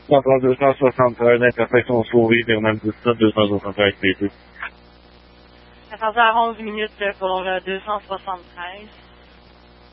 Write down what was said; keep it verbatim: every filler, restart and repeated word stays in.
Central deux cent soixante-treize, intersection Sauvé, Bernard dix-sept, deux cent soixante-treize P T. Ça fait à onze minutes pour euh, deux cent soixante-treize.